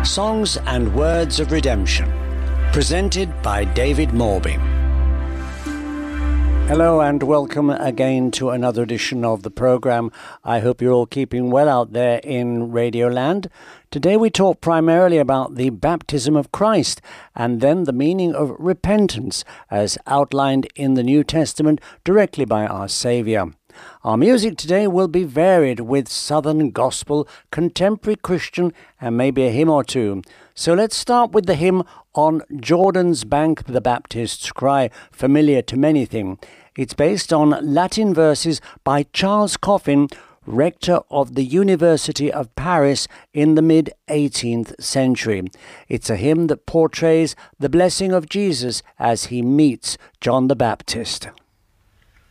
Songs and Words of Redemption, presented by David Morby. Hello and welcome again to another edition of the program. I hope you're all keeping well out there in Radioland. Today we talk primarily about the baptism of Christ and then the meaning of repentance as outlined in the New Testament directly by our Saviour. Our music today will be varied with Southern Gospel, contemporary Christian and maybe a hymn or two. So let's start with the hymn On Jordan's Bank the Baptists Cry, familiar to many things. It's based on Latin verses by Charles Coffin, rector of the University of Paris in the mid-18th century. It's a hymn that portrays the blessing of Jesus as he meets John the Baptist.